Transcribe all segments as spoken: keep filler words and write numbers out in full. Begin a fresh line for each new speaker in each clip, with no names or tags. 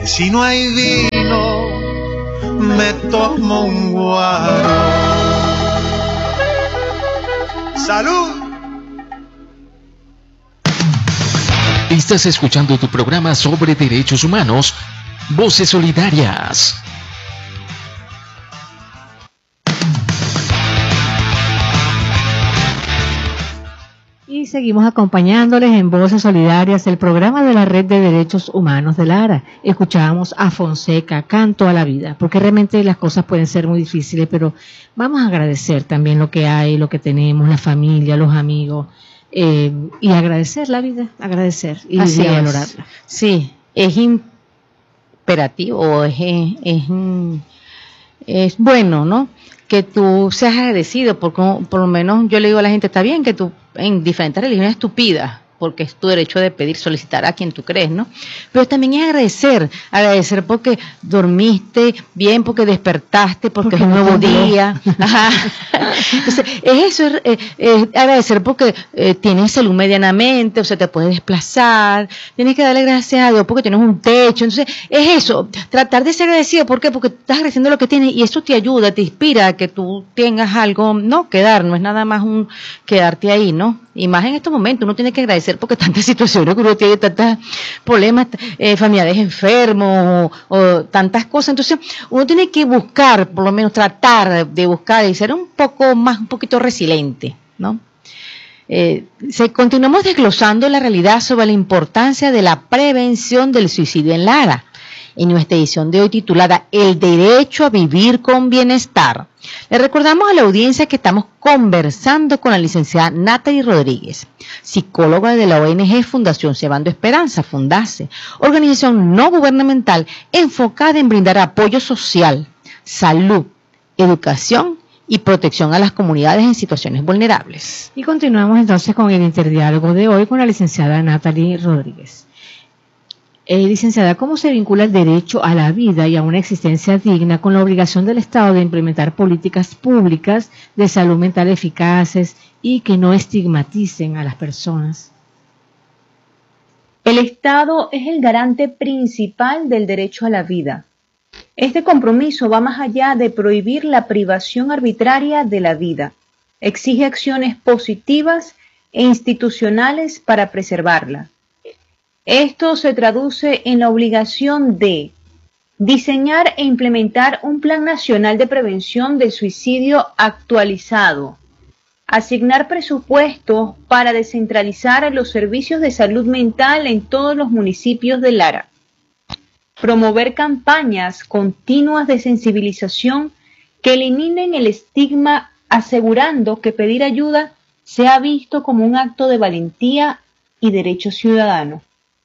si no hay vino, me tomo un guaro. ¡Salud!
Estás escuchando tu programa sobre derechos humanos, Voces Solidarias.
Y seguimos acompañándoles en Voces Solidarias, el programa de la Red de Derechos Humanos de Lara. Escuchábamos a Fonseca, Canto a la Vida, porque realmente las cosas pueden ser muy difíciles, pero vamos a agradecer también lo que hay, lo que tenemos, la familia, los amigos, eh, y agradecer la vida, agradecer y, y valorarla.
Sí, es imperativo, es, es, es bueno, ¿no?, que tú seas agradecido, porque por lo menos yo le digo a la gente, está bien que tú en diferentes religiones tú pidas, porque es tu derecho de pedir, solicitar a quien tú crees, ¿no? Pero también es agradecer, agradecer porque dormiste bien, porque despertaste, porque, porque es un nuevo día. Ajá. Entonces, es eso, es, es agradecer porque eh, tienes salud medianamente, o sea, te puedes desplazar, tienes que darle gracias a Dios porque tienes un techo. Entonces, es eso, tratar de ser agradecido. ¿Por qué? Porque estás agradeciendo lo que tienes y eso te ayuda, te inspira a que tú tengas algo, no quedar, no es nada más un quedarte ahí, ¿no? Y más en estos momentos, uno tiene que agradecer porque tantas situaciones que uno tiene, tantos problemas, eh, familiares enfermos o, o tantas cosas. Entonces, uno tiene que buscar, por lo menos tratar de buscar y ser un poco más, un poquito resiliente, ¿no? Eh, se, continuamos desglosando la realidad sobre la importancia de la prevención del suicidio en Lara. En nuestra edición de hoy titulada El derecho a vivir con bienestar, le recordamos a la audiencia que estamos conversando con la licenciada Natalie Rodríguez, psicóloga de la O N G Fundación Cebando Esperanza, Fundase, organización no gubernamental enfocada en brindar apoyo social, salud, educación y protección a las comunidades en situaciones vulnerables.
Y continuamos entonces con el interdiálogo de hoy con la licenciada Natalie Rodríguez. Eh, licenciada, ¿cómo se vincula el derecho a la vida y a una existencia digna con la obligación del Estado de implementar políticas públicas de salud mental eficaces y que no estigmaticen a las personas?
El Estado es el garante principal del derecho a la vida. Este compromiso va más allá de prohibir la privación arbitraria de la vida. Exige acciones positivas e institucionales para preservarla. Esto se traduce en la obligación de diseñar e implementar un plan nacional de prevención del suicidio actualizado, asignar presupuestos para descentralizar los servicios de salud mental en todos los municipios de Lara, promover campañas continuas de sensibilización que eliminen el estigma, asegurando que pedir ayuda sea visto como un acto de valentía y derecho ciudadano.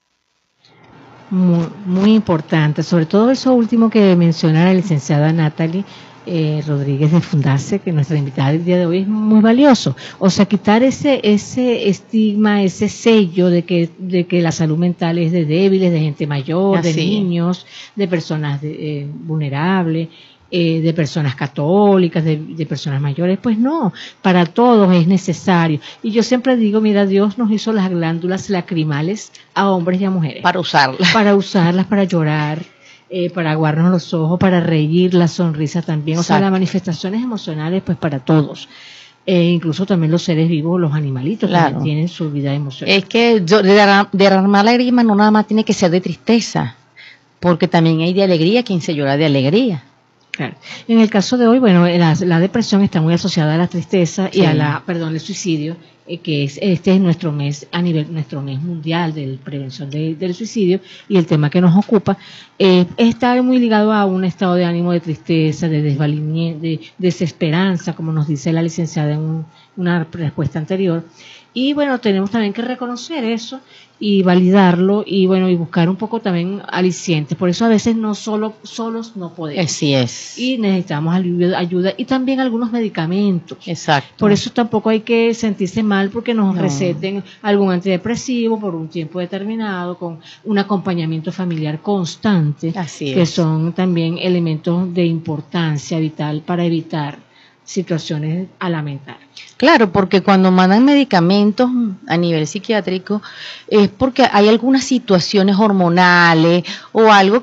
Muy, muy importante, sobre todo eso último que menciona la licenciada Natalie eh, Rodríguez de Fundase, que nuestra invitada del día de hoy es muy valioso. O sea, quitar ese ese estigma, ese sello de que de que la salud mental es de débiles, de gente mayor, Así. de niños, de personas de, eh, vulnerables. Eh, de personas católicas, de, de personas mayores, pues no, para todos es necesario. Y yo siempre digo, mira, Dios nos hizo las glándulas lacrimales a hombres y a mujeres.
Para usarlas.
Para usarlas, para llorar, eh, para aguarnos los ojos, para reír, la sonrisa también. Exacto. O sea, las manifestaciones emocionales, pues para todos. Eh, incluso también los seres vivos, los animalitos, claro, también tienen su vida emocional.
Es que derramar lágrimas no nada más tiene que ser de tristeza, porque también hay de alegría quien se llora de alegría.
Claro. En el caso de hoy, bueno, la, la depresión está muy asociada a la tristeza sí. y a la, perdón, el suicidio, eh, que es este es nuestro mes a nivel nuestro mes mundial de prevención de, del suicidio, y el tema que nos ocupa eh, está muy ligado a un estado de ánimo de tristeza, de desvalimiento, de desesperanza, como nos dice la licenciada en un, una respuesta anterior. Y bueno, tenemos también que reconocer eso y validarlo y bueno, y buscar un poco también alicientes. Por eso a veces no solo solos no podemos.
Así es.
Y necesitamos ayuda y también algunos medicamentos.
Exacto.
Por eso tampoco hay que sentirse mal porque nos no. receten algún antidepresivo por un tiempo determinado con un acompañamiento familiar constante.
Así es.
Que son también elementos de importancia vital para evitar situaciones a lamentar.
Claro, porque cuando mandan medicamentos a nivel psiquiátrico es porque hay algunas situaciones hormonales o algo que,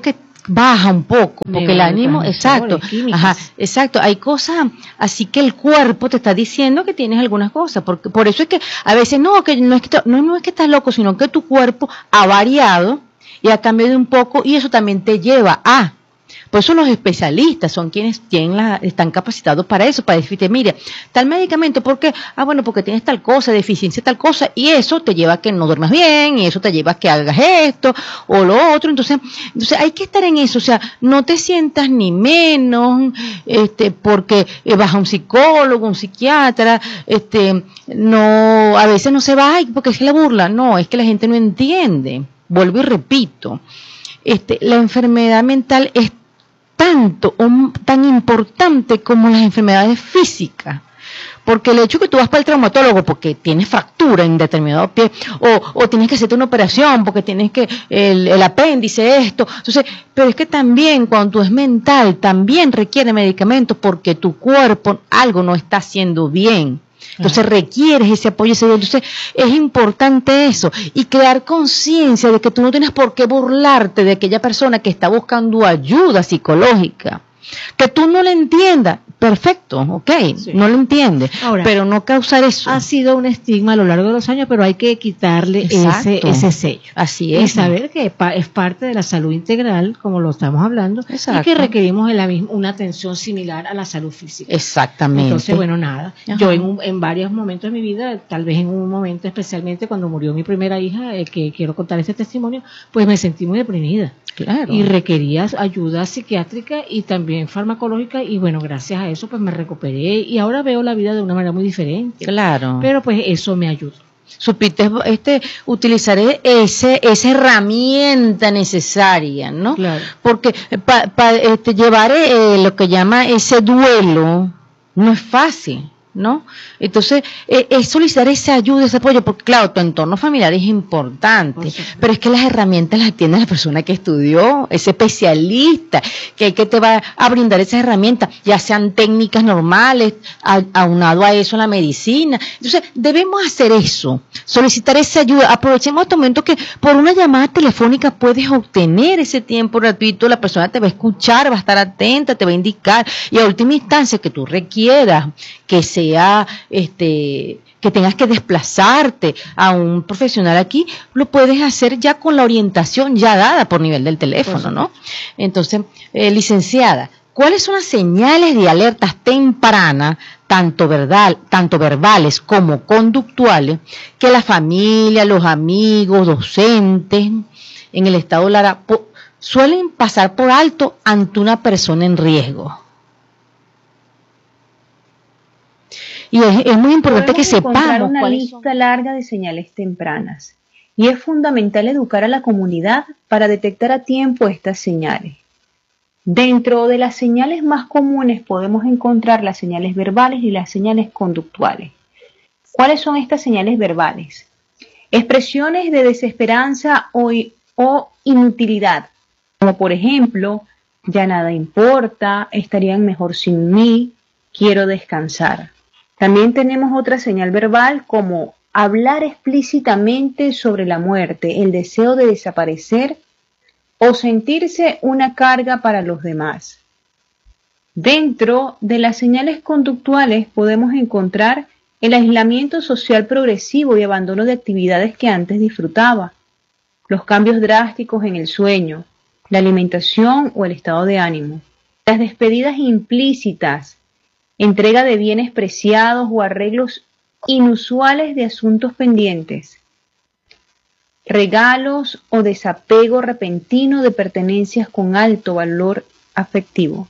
baja un poco, porque el ánimo, exacto,
químicas.
ajá, exacto, hay cosas así que el cuerpo te está diciendo que tienes algunas cosas, porque por eso es que a veces no, que no es que no, no es que estás loco, sino que tu cuerpo ha variado y ha cambiado un poco y eso también te lleva a. Por eso los especialistas son quienes tienen la, están capacitados para eso, para decirte, mira, tal medicamento, ¿por qué? Ah, bueno, porque tienes tal cosa, deficiencia tal cosa, y eso te lleva a que no duermas bien, y eso te lleva a que hagas esto o lo otro. Entonces, entonces hay que estar en eso, o sea, no te sientas ni menos, este, porque vas a un psicólogo, un psiquiatra, este, no, a veces no se va, ay, porque es la burla, no, es que la gente no entiende. Vuelvo y repito, este, la enfermedad mental es tanto o tan importante como las enfermedades físicas, porque el hecho que tú vas para el traumatólogo porque tienes fractura en determinado pie o, o tienes que hacerte una operación porque tienes que el, el apéndice esto, entonces, pero es que también cuando tú es mental también requiere medicamentos porque tu cuerpo algo no está haciendo bien. Entonces requieres ese apoyo, ese, entonces es importante eso y crear conciencia de que tú no tienes por qué burlarte de aquella persona que está buscando ayuda psicológica, que tú no le entiendas, perfecto, ok, sí. No lo entiendes, ahora, pero no causar eso.
Ha sido un estigma a lo largo de los años, pero hay que quitarle ese, ese sello.
Así es.
Y saber que es parte de la salud integral, como lo estamos hablando, exacto. Y que requerimos en la misma, una atención similar a la salud física.
Exactamente.
Entonces, bueno, nada, ajá. Yo en, un, en varios momentos de mi vida, tal vez en un momento especialmente cuando murió mi primera hija, eh, que quiero contar este testimonio, pues me sentí muy deprimida.
Claro.
Y requería ayuda psiquiátrica y también farmacológica y bueno, gracias a eso pues me recuperé y ahora veo la vida de una manera muy diferente.
Claro.
Pero pues eso me ayudó.
Supiste este utilizar ese esa herramienta necesaria, ¿no?
Claro.
Porque para pa, este, llevar eh, lo que llama ese duelo no es fácil, ¿no? Entonces, eh, es solicitar esa ayuda, ese apoyo, porque claro, tu entorno familiar es importante, pero es que las herramientas las tiene la persona que estudió, ese especialista, que hay que te va a brindar esas herramientas, ya sean técnicas normales, a, aunado a eso la medicina. Entonces, debemos hacer eso, solicitar esa ayuda. Aprovechemos este momento que por una llamada telefónica puedes obtener ese tiempo gratuito, la persona te va a escuchar, va a estar atenta, te va a indicar, y a última instancia que tú requieras que sea, este, que tengas que desplazarte a un profesional aquí, lo puedes hacer ya con la orientación ya dada por nivel del teléfono, ¿no? Entonces, eh, licenciada, ¿cuáles son las señales de alertas tempranas, tanto verbal, tanto verbales como conductuales, que la familia, los amigos, docentes en el estado Lara po, suelen pasar por alto ante una persona en riesgo? Y es, es muy importante
Podemos
que sepamos
una lista son. larga de señales tempranas y es fundamental educar a la comunidad para detectar a tiempo estas señales. Dentro de las señales más comunes podemos encontrar las señales verbales y las señales conductuales. ¿Cuáles son estas señales verbales? Expresiones de desesperanza o, o inutilidad, como por ejemplo, ya nada importa, estarían mejor sin mí, quiero descansar. También tenemos otra señal verbal como hablar explícitamente sobre la muerte, el deseo de desaparecer o sentirse una carga para los demás. Dentro de las señales conductuales podemos encontrar el aislamiento social progresivo y abandono de actividades que antes disfrutaba, los cambios drásticos en el sueño, la alimentación o el estado de ánimo, las despedidas implícitas, entrega de bienes preciados o arreglos inusuales de asuntos pendientes, regalos o desapego repentino de pertenencias con alto valor afectivo.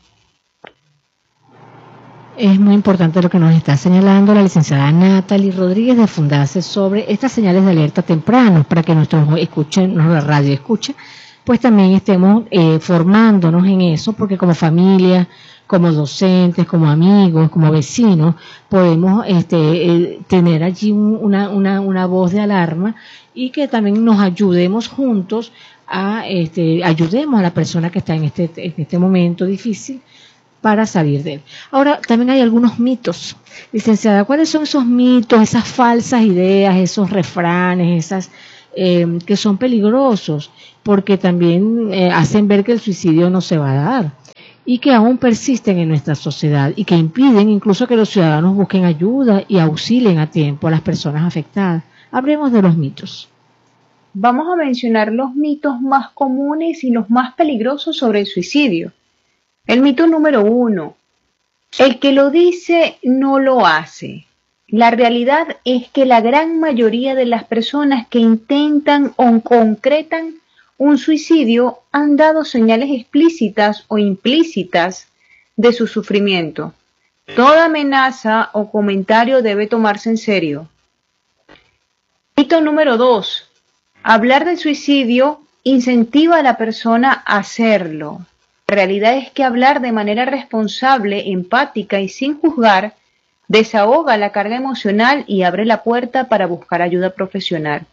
Es muy importante lo que nos está señalando la licenciada Natalie Rodríguez de Fundase sobre estas señales de alerta tempranos para que nuestros escuchen, nuestra radio escuche, pues también estemos eh, formándonos en eso, porque como familia, como docentes, como amigos, como vecinos, podemos este, eh, tener allí un, una, una, una voz de alarma y que también nos ayudemos juntos a, este, ayudemos a la persona que está en este, en este momento difícil para salir de él. Ahora, también hay algunos mitos. Licenciada, ¿cuáles son esos mitos, esas falsas ideas, esos refranes, esas eh, que son peligrosos, porque también eh, hacen ver que el suicidio no se va a dar y que aún persisten en nuestra sociedad y que impiden incluso que los ciudadanos busquen ayuda y auxilien a tiempo a las personas afectadas. Hablemos de los mitos.
Vamos a mencionar los mitos más comunes y los más peligrosos sobre el suicidio. El mito número uno: el que lo dice no lo hace. La realidad es que la gran mayoría de las personas que intentan o concretan un suicidio han dado señales explícitas o implícitas de su sufrimiento. Toda amenaza o comentario debe tomarse en serio. Mito número dos: hablar del suicidio incentiva a la persona a hacerlo. La realidad es que hablar de manera responsable, empática y sin juzgar desahoga la carga emocional y abre la puerta para buscar ayuda profesional.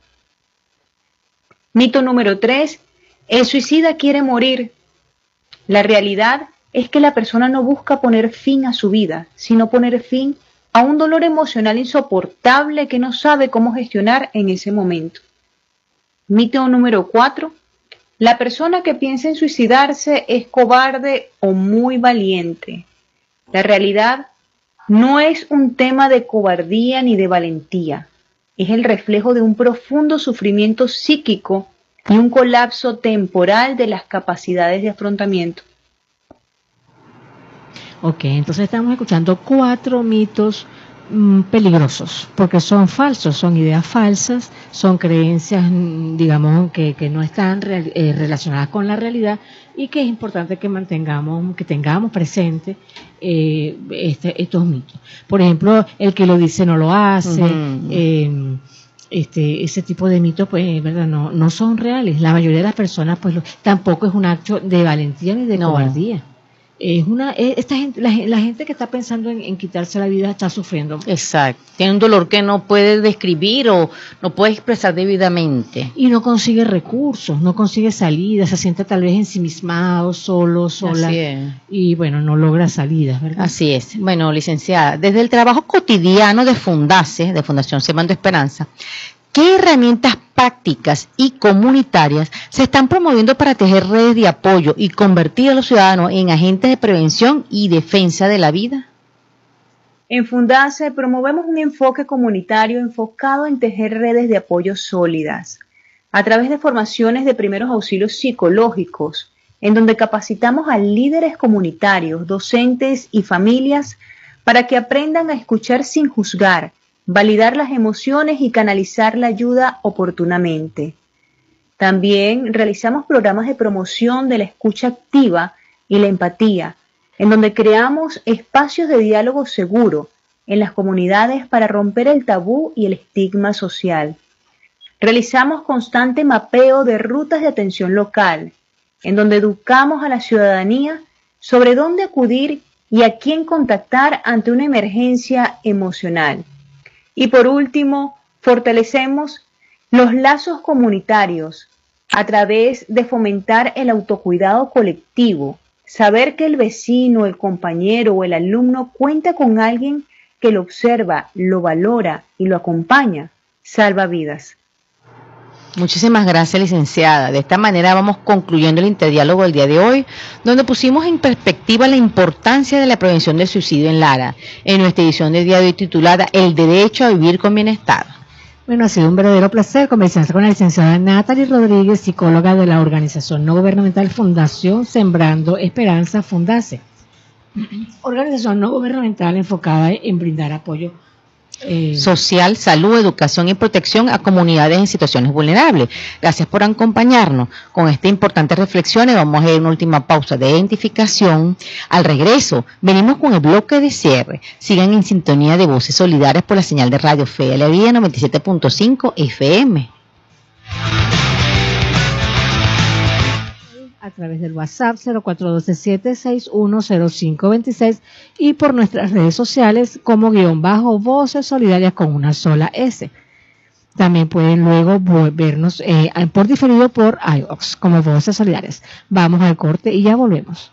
Mito número tres: el suicida quiere morir. La realidad es que la persona no busca poner fin a su vida, sino poner fin a un dolor emocional insoportable que no sabe cómo gestionar en ese momento. Mito número cuatro: la persona que piensa en suicidarse es cobarde o muy valiente. La realidad no es un tema de cobardía ni de valentía, es el reflejo de un profundo sufrimiento psíquico y un colapso temporal de las capacidades de afrontamiento.
Ok, entonces estamos escuchando cuatro mitos mmm, peligrosos, porque son falsos, son ideas falsas, son creencias, digamos, que, que no están re, eh, relacionadas con la realidad y que es importante que mantengamos, que tengamos presente eh, este, estos mitos. Por ejemplo, el que lo dice no lo hace, uh-huh. eh, este, ese tipo de mitos, pues, verdad, no, no son reales. La mayoría de las personas, pues, lo, tampoco es un acto de valentía ni de no. cobardía. Es una, esta gente, la, la gente que está pensando en, en quitarse la vida está sufriendo.
Exacto. Tiene un dolor que no puede describir o no puede expresar debidamente.
Y no consigue recursos, no consigue salida, se siente tal vez ensimismado, solo, sola.
Así es.
Y bueno, no logra salidas, ¿verdad?
Así es. Bueno, licenciada, desde el trabajo cotidiano de Fundase, de Fundación Sembrando Esperanza, ¿qué herramientas prácticas y comunitarias se están promoviendo para tejer redes de apoyo y convertir a los ciudadanos en agentes de prevención y defensa de la vida?
En Fundase promovemos un enfoque comunitario enfocado en tejer redes de apoyo sólidas, a través de formaciones de primeros auxilios psicológicos, en donde capacitamos a líderes comunitarios, docentes y familias para que aprendan a escuchar sin juzgar, validar las emociones y canalizar la ayuda oportunamente. También realizamos programas de promoción de la escucha activa y la empatía, en donde creamos espacios de diálogo seguro en las comunidades para romper el tabú y el estigma social. Realizamos constante mapeo de rutas de atención local, en donde educamos a la ciudadanía sobre dónde acudir y a quién contactar ante una emergencia emocional. Y por último, fortalecemos los lazos comunitarios a través de fomentar el autocuidado colectivo, saber que el vecino, el compañero o el alumno cuenta con alguien que lo observa, lo valora y lo acompaña, salva vidas.
Muchísimas gracias, licenciada. De esta manera vamos concluyendo el interdiálogo del día de hoy, donde pusimos en perspectiva la importancia de la prevención del suicidio en Lara, en nuestra edición del día de hoy titulada El derecho a vivir con bienestar.
Bueno, ha sido un verdadero placer conversar con la licenciada Natalie Rodríguez, psicóloga de la organización no gubernamental Fundación Sembrando Esperanza, Fundase. Organización no gubernamental enfocada en brindar apoyo Eh,
social, salud, educación y protección a comunidades en situaciones vulnerables. Gracias por acompañarnos con esta importante reflexión y vamos a ir a una última pausa de identificación. Al regreso, venimos con el bloque de cierre. Sigan en sintonía de Voces Solidarias por la señal de Radio Fe de la Vida noventa y siete punto cinco F M.
A través del WhatsApp cero cuatro uno dos siete seis uno cero cinco dos seis y por nuestras redes sociales como guión bajo Voces Solidarias con una sola S. También pueden luego vernos eh, por diferido por iVoox como Voces Solidarias. Vamos al corte y ya volvemos.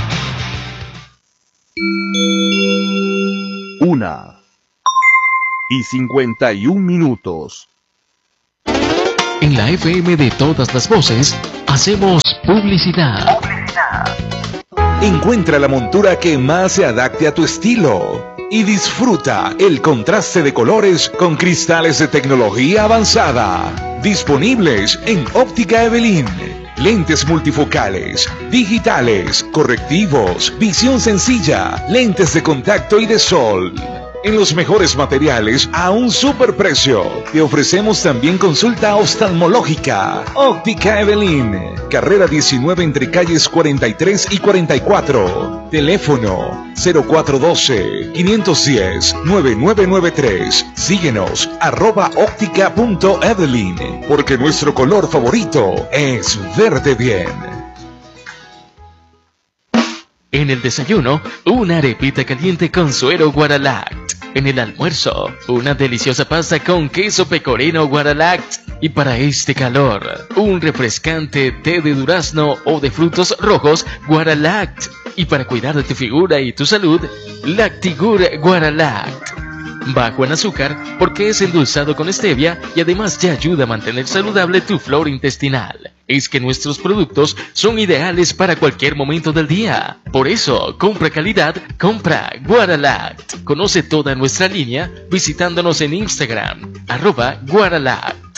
Una y cincuenta y un minutos.
En la F M de todas las voces, hacemos publicidad.
Encuentra la montura que más se adapte a tu estilo y disfruta el contraste de colores con cristales de tecnología avanzada. Disponibles en Óptica Evelyn. Lentes multifocales, digitales, correctivos, visión sencilla, lentes de contacto y de sol. En los mejores materiales a un superprecio. Te ofrecemos también consulta oftalmológica. Óptica Evelyn. Carrera diecinueve entre calles cuarenta y tres y cuarenta y cuatro. Teléfono cero cuatro uno dos, cinco uno cero, nueve nueve nueve tres. Síguenos arroba óptica punto evelyn. Porque nuestro color favorito es verde bien.
En el desayuno, una arepita caliente con suero Guaralact. En el almuerzo, una deliciosa pasta con queso pecorino Guaralact. Y para este calor, un refrescante té de durazno o de frutos rojos Guaralact. Y para cuidar de tu figura y tu salud, Lactigur Guaralact. Bajo en azúcar porque es endulzado con stevia y además te ayuda a mantener saludable tu flora intestinal. Es que nuestros productos son ideales para cualquier momento del día. Por eso, compra calidad, compra Guaralact. Conoce toda nuestra línea visitándonos en Instagram, arroba Guaralact.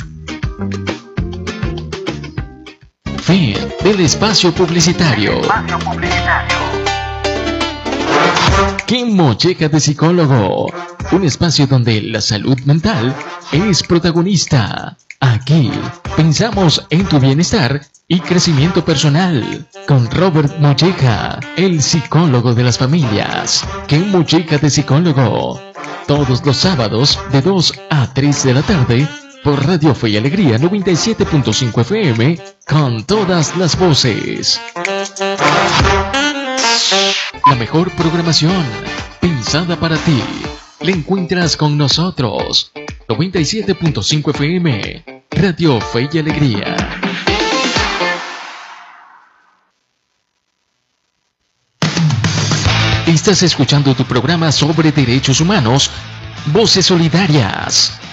Fin del espacio publicitario.
Espacio publicitario.
¿Qué molleja de psicólogo? Un espacio donde la salud mental es protagonista. Aquí pensamos en tu bienestar y crecimiento personal. Con Robert Molleja, el psicólogo de las familias. ¿Qué molleja de psicólogo? Todos los sábados de dos a tres de la tarde por Radio Fe y Alegría noventa y siete punto cinco F M con todas las voces. La mejor programación pensada para ti la encuentras con nosotros. noventa y siete punto cinco F M, Radio Fe y Alegría. Estás escuchando tu programa sobre derechos humanos, Voces Solidarias.